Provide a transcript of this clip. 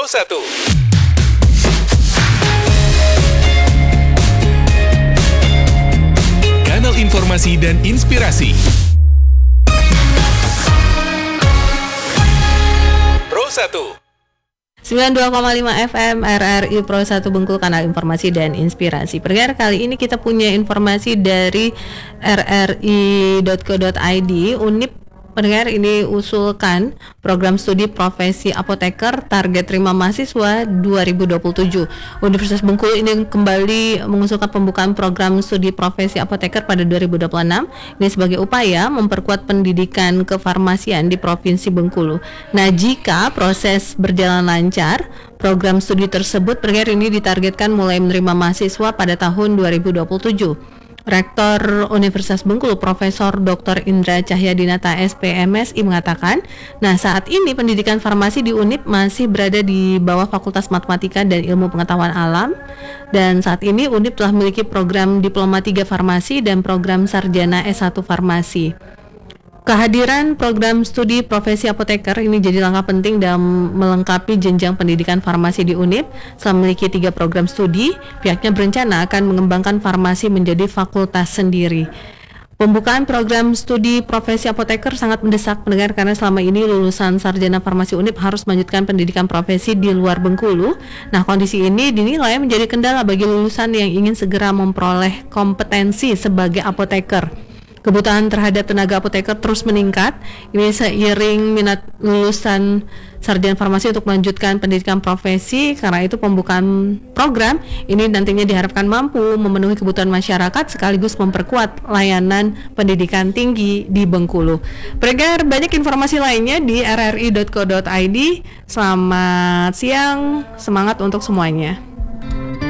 Pro 1. Kanal informasi dan inspirasi. Pro 1. 92,5 FM RRI Pro 1 Bengkulu, kanal informasi dan inspirasi. Pendengar, kali ini kita punya informasi dari rri.co.id. Unip, pendengar, ini usulkan program studi profesi apoteker, target terima mahasiswa 2027. Universitas Bengkulu ini kembali mengusulkan pembukaan program studi profesi apoteker pada 2026. Ini sebagai upaya memperkuat pendidikan kefarmasian di Provinsi Bengkulu. Nah, jika proses berjalan lancar, program studi tersebut, pendengar, ini ditargetkan mulai menerima mahasiswa pada tahun 2027. Rektor Universitas Bengkulu, Profesor Dr. Indra Cahyadinata SPMSI mengatakan, nah saat ini pendidikan farmasi di UNIP masih berada di bawah Fakultas Matematika dan Ilmu Pengetahuan Alam, dan saat ini UNIP telah memiliki program Diploma 3 Farmasi dan program Sarjana S1 Farmasi. Kehadiran program studi profesi apoteker ini jadi langkah penting dalam melengkapi jenjang pendidikan farmasi di UNIP. Setelah memiliki 3 program studi, pihaknya berencana akan mengembangkan farmasi menjadi fakultas sendiri. Pembukaan program studi profesi apoteker sangat mendesak, pendengar, karena selama ini lulusan sarjana farmasi UNIP harus melanjutkan pendidikan profesi di luar Bengkulu. Nah, kondisi ini dinilai menjadi kendala bagi lulusan yang ingin segera memperoleh kompetensi sebagai apoteker. Kebutuhan terhadap tenaga apoteker terus meningkat. Ini seiring minat lulusan sarjana farmasi untuk melanjutkan pendidikan profesi. Karena itu pembukaan program ini nantinya diharapkan mampu memenuhi kebutuhan masyarakat sekaligus memperkuat layanan pendidikan tinggi di Bengkulu. Pendengar, banyak informasi lainnya di rri.co.id. Selamat siang, semangat untuk semuanya.